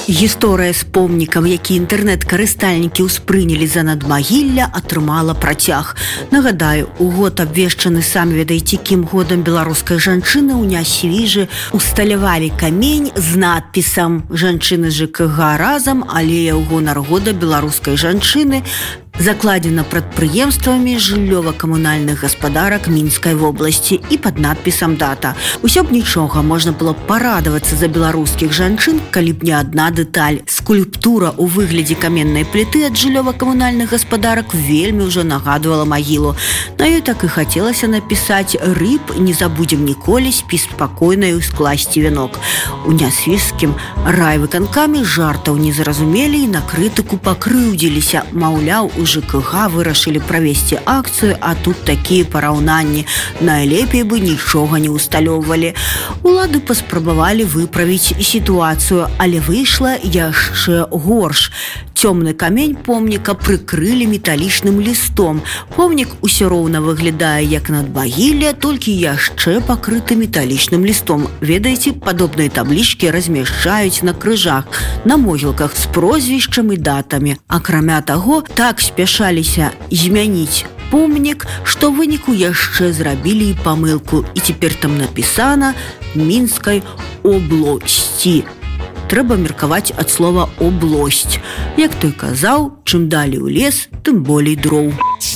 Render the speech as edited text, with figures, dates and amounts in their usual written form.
Гісторыя з помнікам, які інтэрнэт-карыстальнікі ўспрынялі за надмагілля, атрымала працяг. Нагадаю, у год абвешчаны сам ведаеце кім годам беларускай жанчыны ў Нясвіжы усталявалі камень з надпісам «Жанчыны ЖКГ разам, алея ў гонар года беларускай жанчыны», закладзена прадпрыемствамі жыллёва-камунальных гаспадарак Мінскай вобласці і пад надпісам дата. Усё б нічога, можна было б парадавацца за беларускіх жанчын, калі б не адна дэталь. Скульптура ў выглядзе каменнай пліты ад жыллёва-камунальных гаспадарак вельмі ўжо нагадвала магілу. На ёй так і хацелася напісаць «Рыб не забудзем ніколі, спі спакойна і скласці вянок». У Нясвіжскім райвыканкаме жартаў не зразумелі і на крытыку пакрыўдзіліся, маўляў, у ЖКГ вырашылі правесці акцыю, а тут такія параўнанні. Найлепей бы нічога не усталёўвалі. Улады паспрабавалі выправіць сітуацыю, але выйшла яшчэ горш. Цёмны камень помніка прыкрылі металічным лістом. Помнік усё роўна выглядае як надмагілле, толькі яшчэ пакрыты металічным лістом. Ведаеце, падобныя таблічкі размяшчаюць на крыжах, на могілках з прозвішчам і датамі. Акрамя таго, так спяшаліся змяніць помнік, што ў выніку яшчэ зрабілі і памылку, і цяпер там напісана «Мінскай обласці». Трэба меркаваць ад слова «обласць». Як той казаў, чым далей у лес, тым болей дроў.